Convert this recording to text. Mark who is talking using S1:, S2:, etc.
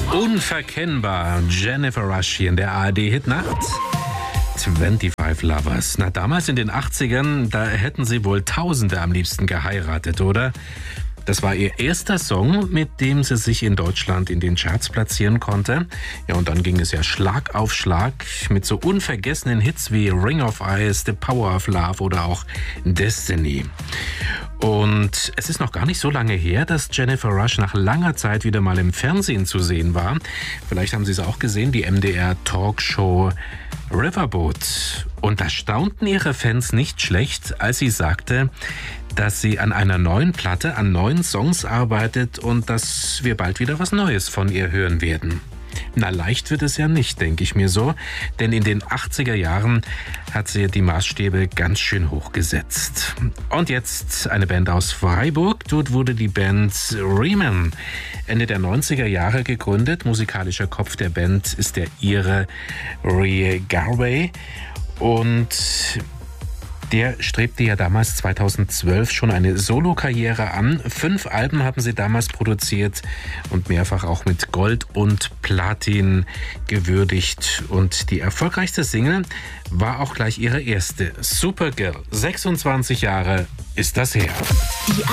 S1: Unverkennbar. Jennifer Rush hier in der ARD-Hitnacht. 25 Lovers. Na, damals in den 80ern, da hätten sie wohl Tausende am liebsten geheiratet, oder? Das war ihr erster Song, mit dem sie sich in Deutschland in den Charts platzieren konnte. Ja, und dann ging es ja Schlag auf Schlag mit so unvergessenen Hits wie Ring of Ice, The Power of Love oder auch Destiny. Und es ist noch gar nicht so lange her, dass Jennifer Rush nach langer Zeit wieder mal im Fernsehen zu sehen war. Vielleicht haben Sie es auch gesehen, die MDR-Talkshow Riverboat. Und da staunten ihre Fans nicht schlecht, als sie sagte, dass sie an einer neuen Platte, an neuen Songs arbeitet und dass wir bald wieder was Neues von ihr hören werden. Na, leicht wird es ja nicht, denke ich mir so, denn in den 80er Jahren hat sie die Maßstäbe ganz schön hochgesetzt. Und jetzt eine Band aus Freiburg. Dort wurde die Band Riemann Ende der 90er Jahre gegründet. Musikalischer Kopf der Band ist der Ire Ray Garvey und der strebte ja damals 2012 schon eine Solokarriere an. 5 Alben haben sie damals produziert und mehrfach auch mit Gold und Platin gewürdigt. Und die erfolgreichste Single war auch gleich ihre erste, Supergirl. 26 Jahre ist das her.